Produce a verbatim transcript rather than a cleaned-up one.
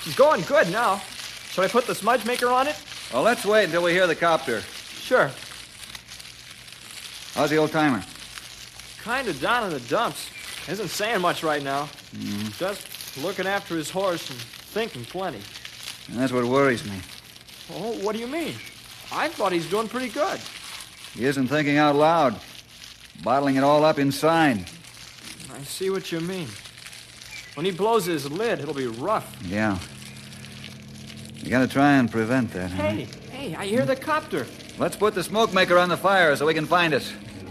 He's going good now. Should I put the smudge maker on it? Well, let's wait until we hear the copter. Sure. How's the old-timer? Kind of down in the dumps. Isn't saying much right now. Mm. Just looking after his horse and thinking plenty. And that's what worries me. Oh, what do you mean? I thought he's doing pretty good. He isn't thinking out loud. Bottling it all up inside. I see what you mean. When he blows his lid, it'll be rough. Yeah. You gotta try and prevent that, huh? Hey, hey, I hear the copter. Let's put the smoke maker on the fire so we can find it.